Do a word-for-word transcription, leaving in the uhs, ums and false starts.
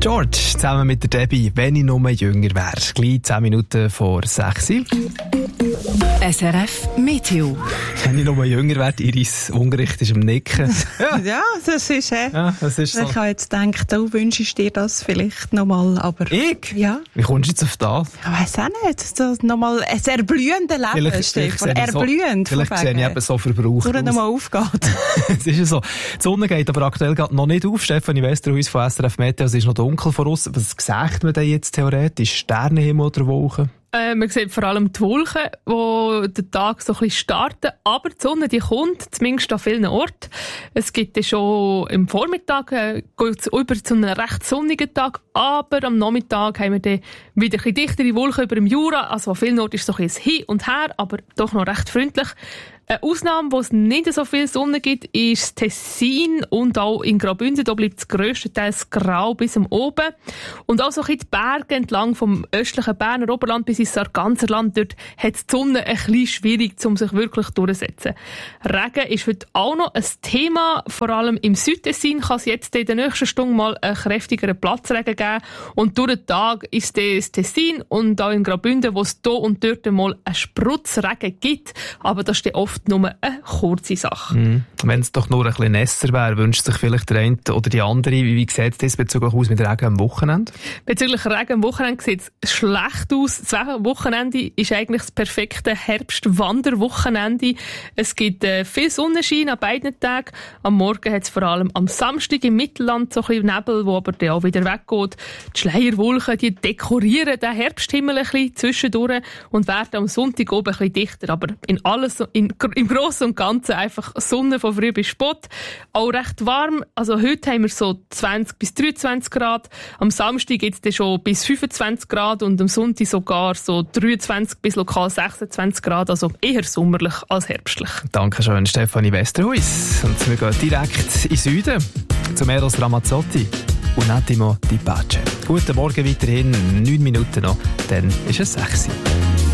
George zusammen mit der Debbie, wenn ich nur jünger wäre. Gleich zehn Minuten vor sechs. S R F Meteo. Wenn ich nur jünger wäre, Iris Ungerecht ist am Nicken. Ja, ja das ist äh, ja, das ist so. Ich habe jetzt gedacht, du wünschst dir das vielleicht nochmal, aber... Ich? Ja. Wie kommst du jetzt auf das? Ich weiss auch nicht. Das nochmal ein erblühendes Leben, Vielleicht, Stefan. vielleicht Erblühend. So, vielleicht sehe ich eben so verbraucht aus. nochmal aufgeht. Es ist ja so. Die Sonne geht aber aktuell noch nicht auf. Stefanie Westerhuis von S R F Meteo, es ist noch dunkel vor uns. Was sagt man denn jetzt theoretisch? Sternenhimmel oder Wolken? Äh, man sieht vor allem die Wolken, die den Tag so ein bisschen starten. Aber die Sonne, die kommt, zumindest an vielen Orten. Es gibt ja schon im Vormittag, äh, geht es über zu einem recht sonnigen Tag. Aber am Nachmittag haben wir dann wieder ein bisschen dichtere Wolken über dem Jura. Also an vielen Orten ist so ein bisschen Hin und Her, aber doch noch recht freundlich. Eine Ausnahme, wo es nicht so viel Sonne gibt, ist Tessin und auch in Graubünden. Da bleibt es grösstenteils grau bis am Oben. Und auch so ein bisschen die Berge entlang vom östlichen Berner Oberland bis ins Sarganserland. Dort hat die Sonne ein bisschen schwierig, um sich wirklich durchzusetzen. Regen ist heute auch noch ein Thema. Vor allem im Südtessin kann es jetzt in der nächsten Stunde mal einen kräftigeren Platzregen geben. Und durch den Tag ist das Tessin und auch in Graubünden, wo es hier und dort mal einen Sprutzregen gibt. Aber das ist oft nur eine kurze Sache. Mm. Wenn es doch nur ein bisschen nässer wäre, wünscht sich vielleicht der eine oder die andere. Wie, wie sieht es bezüglich aus mit Regen am Wochenende? Bezüglich Regen am Wochenende sieht es schlecht aus. Das Wochenende ist eigentlich das perfekte Herbst-Wanderwochenende. Es gibt äh, viel Sonnenschein an beiden Tagen. Am Morgen hat es vor allem am Samstag im Mittelland so ein bisschen Nebel, wo aber dann auch wieder weggeht. Die Schleierwolken, die dekorieren den Herbsthimmel ein bisschen zwischendurch und werden am Sonntag oben ein bisschen dichter. Aber in alles, in im Großen und Ganzen einfach Sonne von früh bis spät. Auch recht warm. Also heute haben wir so zwanzig bis dreiundzwanzig Grad. Am Samstag geht es dann schon bis fünfundzwanzig Grad und am Sonntag sogar so dreiundzwanzig bis lokal sechsundzwanzig Grad. Also eher sommerlich als herbstlich. Dankeschön, Stefanie Westerhuis. Und wir gehen direkt in den Süden zum Eros Ramazzotti und Attimo Di Pace. Guten Morgen weiterhin. Neun Minuten noch, dann ist es sechs.